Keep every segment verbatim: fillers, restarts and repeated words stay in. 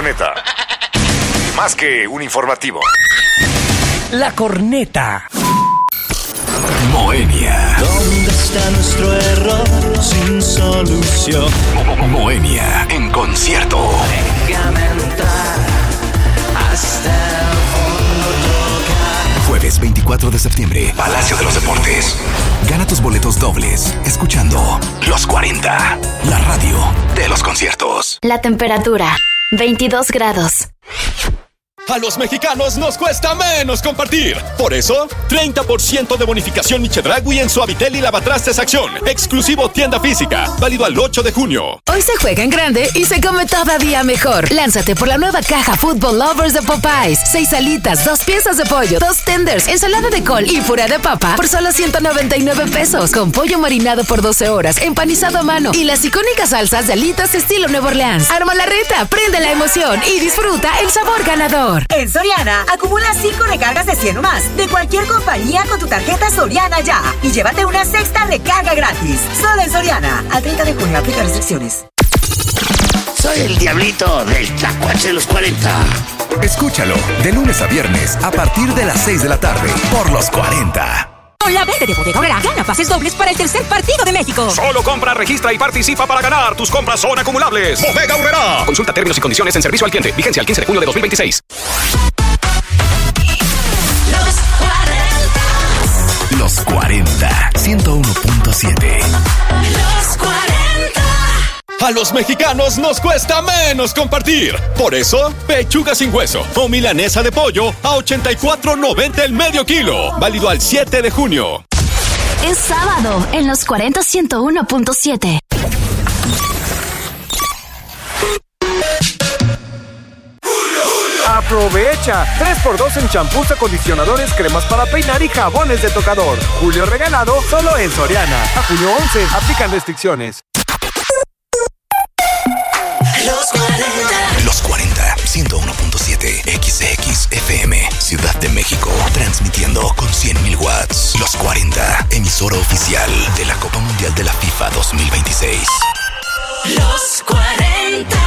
Corneta. Más que un informativo. La Corneta. Moenia. ¿Dónde está nuestro error sin solución? Moenia en concierto. Déjame entrar hasta el fondo tocar. Jueves veinticuatro de septiembre, Palacio de los Deportes. Gana tus boletos dobles escuchando Los cuarenta, la radio de los conciertos. La temperatura, veintidós grados. A los mexicanos nos cuesta menos compartir. Por eso, treinta por ciento de bonificación Chedraui en Suavitel y Lavatrastes Acción. Exclusivo tienda física. Válido al ocho de junio. Hoy se juega en grande y se come todavía mejor. Lánzate por la nueva caja Football Lovers de Popeyes. Seis alitas, dos piezas de pollo, dos tenders, ensalada de col y puré de papa por solo ciento noventa y nueve pesos. Con pollo marinado por doce horas, empanizado a mano y las icónicas salsas de alitas estilo Nueva Orleans. Arma la reta, prende la emoción y disfruta el sabor ganador. En Soriana, acumula cinco recargas de cien o más de cualquier compañía con tu tarjeta Soriana Ya y llévate una sexta recarga gratis. Solo en Soriana. Al treinta de junio aplica restricciones. Soy el diablito del Tlacuache de los cuarenta. Escúchalo de lunes a viernes a partir de las seis de la tarde por Los cuarenta. Con la verde de Bodega Aurrera, gana pases dobles para el tercer partido de México. Solo compra, registra y participa para ganar. Tus compras son acumulables. Bodega Aurrera. Consulta términos y condiciones en servicio al cliente. Vigencia el quince de junio de dos mil veintiséis. Los cuarenta, ciento uno punto siete. Los cuarenta. A los mexicanos nos cuesta menos compartir. Por eso, pechuga sin hueso o milanesa de pollo a ochenta y cuatro noventa el medio kilo. Válido al siete de junio. Es sábado en Los cuarenta, ciento uno punto siete. Aprovecha tres por dos en champús, acondicionadores, cremas para peinar y jabones de tocador. Julio regalado solo en Soriana. A junio once, aplican restricciones. Los cuarenta. Los cuarenta, ciento uno punto siete, X X F M, Ciudad de México, transmitiendo con cien mil watts. Los cuarenta, emisora oficial de la Copa Mundial de la FIFA dos mil veintiséis. Los cuarenta.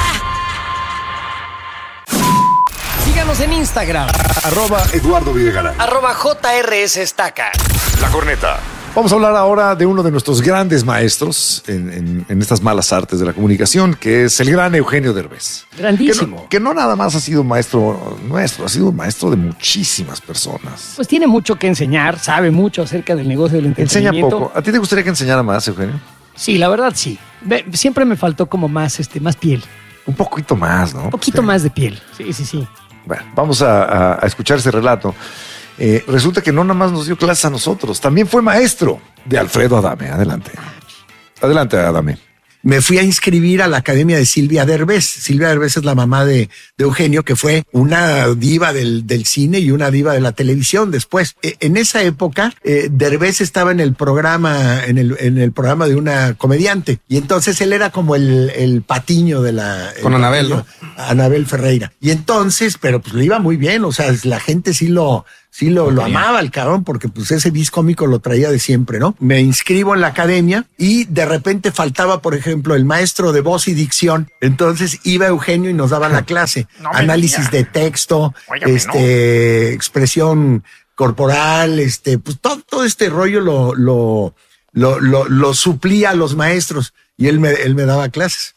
Síganos en Instagram. Arroba Eduardo Videgaray. Arroba J R S Estaca. La Corneta. Vamos a hablar ahora de uno de nuestros grandes maestros en, en, en estas malas artes de la comunicación, que es el gran Eugenio Derbez. Grandísimo. Que no, que no nada más ha sido maestro nuestro, ha sido maestro de muchísimas personas. Pues tiene mucho que enseñar, sabe mucho acerca del negocio del entretenimiento. Enseña poco. ¿A ti te gustaría que enseñara más, Eugenio? Sí, la verdad sí. Siempre me faltó como más, este, más piel. Un poquito más, ¿no? Un poquito sí. más de piel. Sí, sí, sí. Bueno, vamos a, a, a escuchar ese relato. Eh, resulta que no nada más nos dio clases a nosotros, también fue maestro de Alfredo Adame. Adelante. Adelante, Adame. Me fui a inscribir a la academia de Silvia Derbez. Silvia Derbez es la mamá de, de Eugenio, que fue una diva del, del cine y una diva de la televisión después. Eh, en esa época, eh, Derbez estaba en el programa, en el, en el programa de una comediante. Y entonces él era como el, el patiño de la... Con Anabel, ¿no? Anabel Ferreira. Y entonces, pero pues le iba muy bien, o sea, la gente sí lo... Sí, lo, lo amaba el cabrón, porque pues ese bis cómico lo traía de siempre, ¿no? Me inscribo en la academia y de repente faltaba, por ejemplo, el maestro de voz y dicción. Entonces iba Eugenio y nos daba la clase. No análisis de texto, Óigame, este, no. expresión corporal, este, pues todo, todo este rollo lo, lo, lo, lo, lo suplía a los maestros y él me, él me daba clases.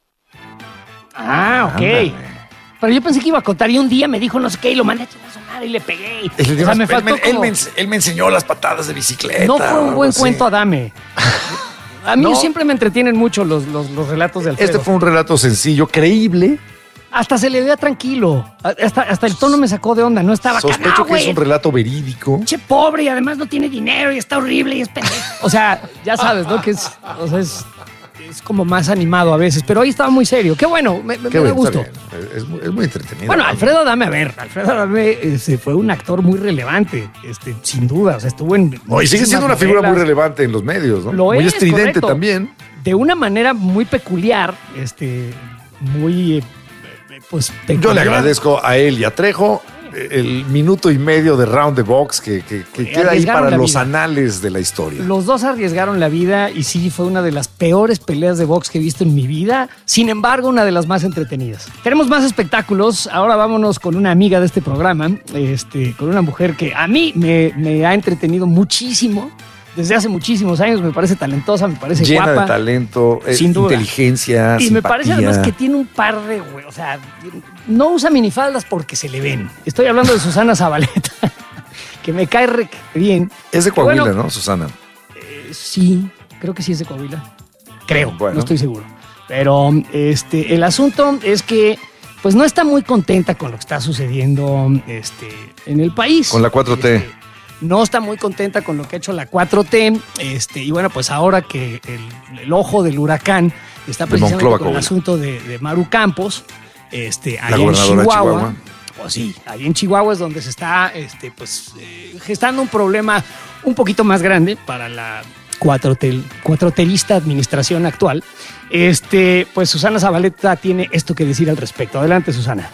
Ah, ok. Ándale. Pero yo pensé que iba a contar y un día me dijo no sé qué y lo mandé a chingar a su madre y le pegué. El, o sea, me faltó él, como... me, él me enseñó las patadas de bicicleta. No fue un buen así. cuento, Adame. A mí no. siempre me entretienen mucho los, los, los relatos de Alfredo. Este fue un relato sencillo, creíble. Hasta se le veía tranquilo. Hasta, hasta el tono me sacó de onda. No estaba Sospecho cagado, que güey. es un relato verídico. Che, pobre y además no tiene dinero y está horrible y es pendejo. O sea, ya sabes, ¿no? Que es, o sea, es, es como más animado a veces. Pero ahí estaba muy serio. Qué bueno, me, Qué me bueno, da gusto. Es muy, es muy entretenido. Bueno, Alfredo Adame, a ver, Alfredo Adame este, fue un actor muy relevante, este, sin duda. O sea, estuvo en. No, y sigue siendo una figura muy relevante en los medios, ¿no? Lo muy es, estridente correcto. también. De una manera muy peculiar, este, muy. Pues, Yo le agradezco a él y a Trejo el minuto y medio de round the box que, que, que queda ahí para los vida. anales de la historia. Los dos arriesgaron la vida y sí, fue una de las peores peleas de box que he visto en mi vida. Sin embargo, una de las más entretenidas. Tenemos más espectáculos. Ahora vámonos con una amiga de este programa, este, con una mujer que a mí me, me ha entretenido muchísimo. Desde hace muchísimos años, me parece talentosa, me parece llena guapa. Llena de talento, sin duda. Inteligencia, Y simpatía. me parece además que tiene un par de, güey, o sea, no usa minifaldas porque se le ven. Estoy hablando de Susana Zabaleta, que me cae re bien. Es de Coahuila, bueno, ¿no, Susana? Eh, sí, creo que sí es de Coahuila. Creo, bueno. no estoy seguro. Pero este, el asunto es que pues no está muy contenta con lo que está sucediendo este, en el país. Con la cuatro T. Este, no está muy contenta con lo que ha hecho la cuatro T, este, y bueno, pues ahora que el, el ojo del huracán está precisamente Monclova, con el Coahuila. asunto de, de Maru Campos, este, La allá en gobernadora Chihuahua, de Chihuahua. pues sí, allá en Chihuahua es donde se está este, pues, eh, gestando un problema un poquito más grande para la cuatrotel, cuatrotelista administración actual. Este, pues Susana Zabaleta tiene esto que decir al respecto. Adelante, Susana.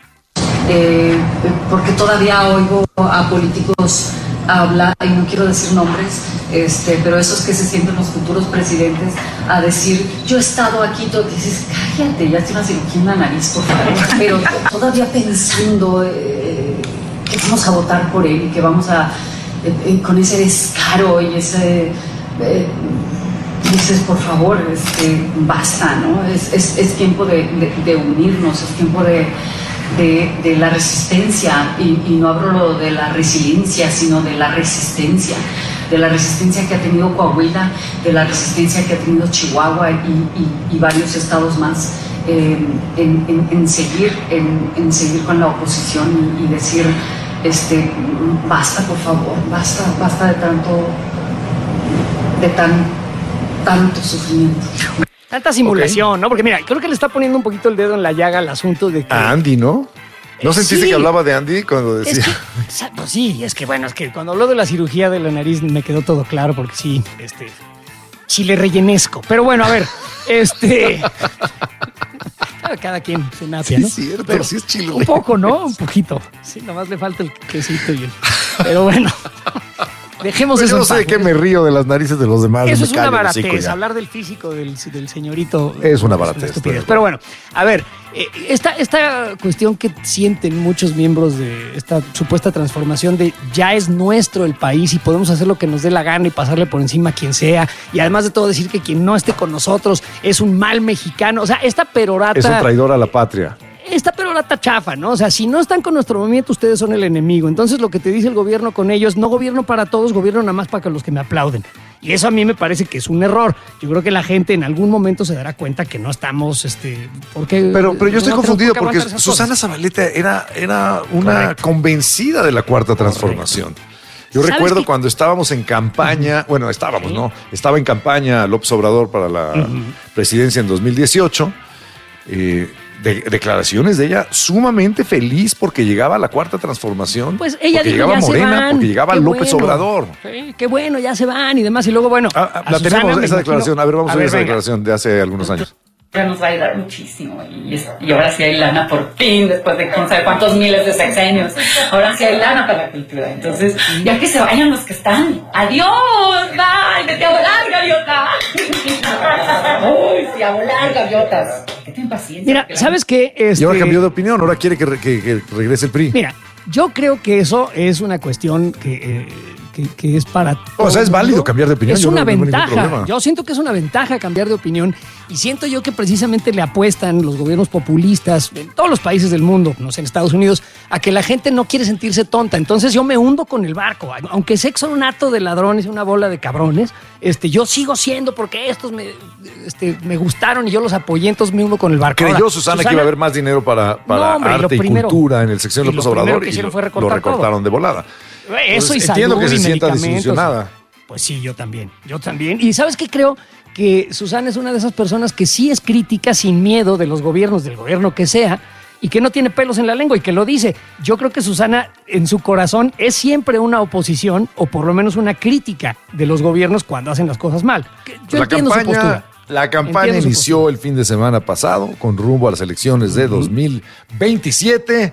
Eh, porque todavía oigo a políticos hablar, y no quiero decir nombres, este, pero esos que se sienten los futuros presidentes a decir, yo he estado aquí, todo, dices, cállate, ya tienes una cirugía en la nariz, por favor, pero todavía pensando eh, que vamos a votar por él y que vamos a, eh, eh, con ese descaro y ese... Eh, dices, por favor, este, basta, ¿no? Es, es, es tiempo de, de, de unirnos, es tiempo de... De, de la resistencia, y, y no hablo de la resiliencia, sino de la resistencia, de la resistencia que ha tenido Coahuila, de la resistencia que ha tenido Chihuahua y, y, y varios estados más, eh, en, en, en, seguir, en, en seguir con la oposición y, y decir, este, basta, por favor, basta, basta de tanto, de tan, tanto sufrimiento. Tanta simulación, okay. ¿no? Porque mira, creo que le está poniendo un poquito el dedo en la llaga al asunto de que... A Andy, ¿no? ¿No eh, sentiste sí. que hablaba de Andy cuando decía...? Es que, pues sí, es que bueno, es que cuando habló de la cirugía de la nariz me quedó todo claro porque sí, este... chile rellenesco. Pero bueno, a ver, este... cada, cada quien se napia, ¿no? Sí, es cierto, pero sí es chile. Un poco, ¿no? Un poquito. Sí, nomás le falta el quesito y el... Pero bueno... Dejemos pues eso. Yo no sé de qué me río de las narices de los demás. Eso es una baratez. Hablar del físico del, del señorito es una baratez. Es una pero bueno, a ver, eh, esta, esta cuestión que sienten muchos miembros de esta supuesta transformación de ya es nuestro el país y podemos hacer lo que nos dé la gana y pasarle por encima a quien sea, y además de todo decir que quien no esté con nosotros es un mal mexicano. O sea, esta perorata... Es un traidor a la patria. Esta perorata chafa, ¿no? O sea, si no están con nuestro movimiento, ustedes son el enemigo. Entonces lo que te dice el gobierno con ellos, no gobierno para todos, gobierno nada más para que los que me aplauden. Y eso a mí me parece que es un error. Yo creo que la gente en algún momento se dará cuenta que no estamos, este, porque... Pero, pero yo estoy no confundido porque Susana cosas. Zabaleta era, era una Correcto. convencida de la Cuarta Transformación. Yo recuerdo que... cuando estábamos en campaña, uh-huh. bueno, estábamos, sí. ¿no? Estaba en campaña López Obrador para la uh-huh. presidencia en dos mil dieciocho. Eh, De, declaraciones de ella sumamente feliz porque llegaba la Cuarta Transformación. Pues ella porque dijo, llegaba ya Morena, se van. porque llegaba qué López bueno. Obrador. Sí, qué bueno, ya se van y demás. Y luego, bueno, ah, la Susana, tenemos esa declaración. A ver, vamos a, a ver esa venga. declaración de hace algunos años. Ya nos va a ayudar muchísimo. Y, y ahora sí hay lana por fin, después de quién sabe cuántos miles de sexenios. Ahora sí hay lana para la cultura. Entonces, ya que se vayan los que están. ¡Adiós! ¡Bye! ¡Vete a volar, gaviota! ¡Uy, sí, a volar, gaviotas! Que ten paciencia. Mira, ¿sabes qué? Este... Y ahora cambió de opinión. Ahora quiere que, re, que, que regrese el P R I. Mira, yo creo que eso es una cuestión que... Eh, Que, que es para o sea, es válido cambiar de opinión. Es yo una no ventaja. Yo siento que es una ventaja cambiar de opinión y siento yo que precisamente le apuestan los gobiernos populistas en todos los países del mundo, no sé, en Estados Unidos, a que la gente no quiere sentirse tonta. Entonces yo me hundo con el barco. Aunque sé que son un hato de ladrones y una bola de cabrones, este, yo sigo siendo porque estos me, este, me gustaron y yo los apoyé, entonces me hundo con el barco. Creyó Ahora, Susana, Susana que iba a haber más dinero para, para no, hombre, arte y, primero, y cultura en el sección de López Obrador y lo, lo recortaron todo. de volada. Eso Entonces, y entiendo salud que se y sienta medicamentos. desilusionada. Pues sí, yo también, yo también. Y ¿sabes qué creo? Que Susana es una de esas personas que sí es crítica sin miedo de los gobiernos, del gobierno que sea, y que no tiene pelos en la lengua y que lo dice. Yo creo que Susana en su corazón es siempre una oposición o por lo menos una crítica de los gobiernos cuando hacen las cosas mal. Yo la entiendo campaña, su postura. La campaña entiendo inició el fin de semana pasado con rumbo a las elecciones de uh-huh. dos mil veintisiete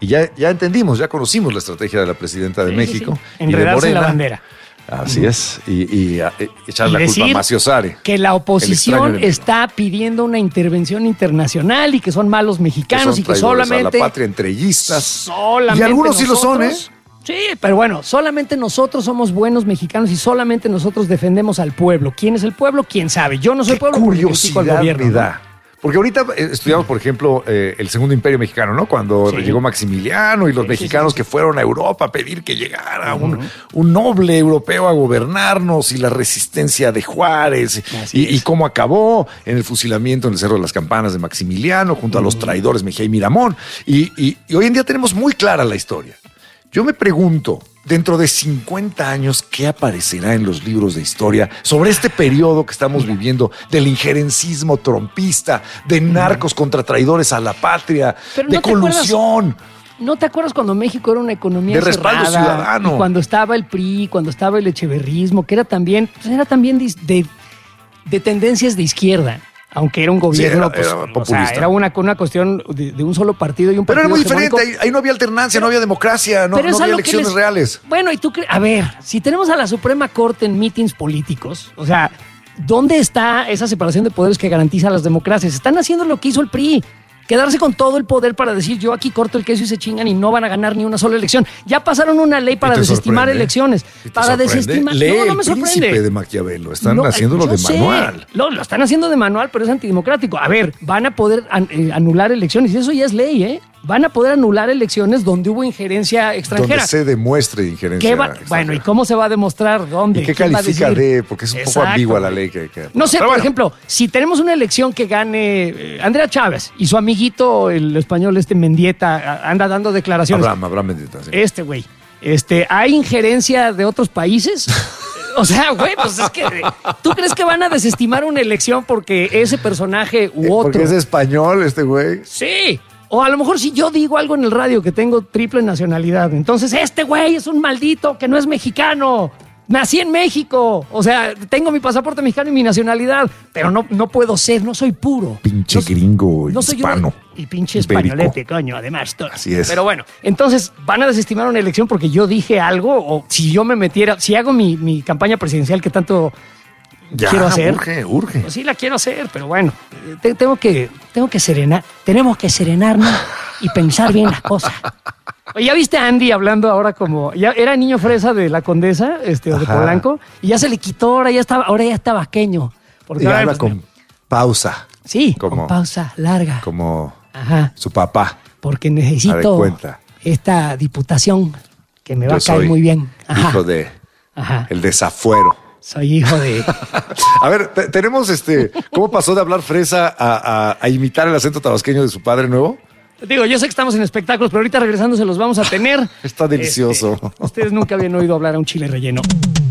Y ya, ya entendimos, ya conocimos la estrategia de la presidenta de sí, México. Sí, sí. Enredarse en la bandera. Así uh-huh. es, y, y, y echar la culpa a Maciosare. Que la oposición está pidiendo una intervención internacional y que son malos mexicanos que y que solamente... a la patria entreguistas. Solamente y algunos sí lo son, ¿eh? Sí, pero bueno, solamente nosotros somos buenos mexicanos y solamente nosotros defendemos al pueblo. ¿Quién es el pueblo? ¿Quién sabe? Yo no soy Qué pueblo. Curiosidad me da. ¿No? Porque ahorita estudiamos, por ejemplo, eh, el Segundo Imperio Mexicano, ¿no? Cuando sí. llegó Maximiliano y los sí, mexicanos sí, sí. que fueron a Europa a pedir que llegara uh-huh. un, un noble europeo a gobernarnos y la resistencia de Juárez y, y cómo acabó en el fusilamiento en el Cerro de las Campanas de Maximiliano junto uh-huh. a los traidores Mejía y Miramón. Y, y, y hoy en día tenemos muy clara la historia. Yo me pregunto, dentro de cincuenta años, ¿qué aparecerá en los libros de historia sobre este periodo que estamos viviendo del injerencismo trompista, de narcos contra traidores a la patria, Pero de no colusión? ¿No te acuerdas cuando México era una economía de respaldo cerrada, ciudadano? Y cuando estaba el P R I, cuando estaba el echeverrismo, que era también, pues era también de, de, de tendencias de izquierda. Aunque era un gobierno, sí, era, era, pues, o sea, era una, una cuestión de, de un solo partido y un partido. Pero era muy diferente, ahí, ahí no había alternancia, pero, no había democracia, no, no había elecciones les, reales. Bueno, y tú crees, a ver, si tenemos a la Suprema Corte en mítines políticos, o sea, ¿dónde está esa separación de poderes que garantiza las democracias? Están haciendo lo que hizo el P R I. Quedarse con todo el poder para decir yo aquí corto el queso y se chingan y no van a ganar ni una sola elección. Ya pasaron una ley para desestimar sorprende? elecciones. Para sorprende? desestimar. Lee no, no me el sorprende. Príncipe de Maquiavelo. Están no, haciéndolo de sé. manual. Lo, lo están haciendo de manual, pero es antidemocrático. A ver, van a poder an, eh, anular elecciones y eso ya es ley, ¿eh? Van a poder anular elecciones donde hubo injerencia extranjera. Donde se demuestre injerencia va, extranjera. Bueno, ¿y cómo se va a demostrar? ¿Dónde? ¿Y qué califica de? Porque es un Exacto. poco ambigua la ley. Que, que... No sé, Pero por bueno. ejemplo, si tenemos una elección que gane eh, Andrea Chávez y su amiguito, el español este Mendieta, anda dando declaraciones. Abraham, Abraham Mendieta, sí. Este güey. Este, ¿hay injerencia de otros países? O sea, güey, pues es que ¿tú crees que van a desestimar una elección porque ese personaje u otro? Porque es español este güey. Sí. O a lo mejor si yo digo algo en el radio que tengo triple nacionalidad, entonces este güey es un maldito que no es mexicano. Nací en México. O sea, tengo mi pasaporte mexicano y mi nacionalidad, pero no, no puedo ser, no soy puro. Pinche no, gringo, no soy hispano. Una, y pinche españolete, coño, además. Todo. Así es. Pero bueno, entonces van a desestimar una elección porque yo dije algo o si yo me metiera, si hago mi, mi campaña presidencial que tanto... Ya, quiero hacer. urge, urge. Pues sí la quiero hacer, pero bueno, te, tengo que, tengo que serenar, tenemos que serenarnos y pensar bien las cosas. Oye, ¿ya viste a Andy hablando ahora como, ya era niño fresa de la Condesa, este, o de Ajá. Polanco, y ya se le quitó, ahora ya estaba, ahora ya está vasqueño. Y habla pues, con pausa. Sí, como, con pausa larga. Como Ajá. su papá. Porque necesito esta diputación que me va Yo a caer muy bien. Ajá. Hijo de Ajá. el desafuero. Soy hijo de... A ver, te, tenemos este... ¿Cómo pasó de hablar fresa a, a, a imitar el acento tabasqueño de su padre nuevo? Digo, yo sé que estamos en espectáculos, pero ahorita regresando se los vamos a tener. Está delicioso. Este, ustedes nunca habían oído hablar a un chile relleno.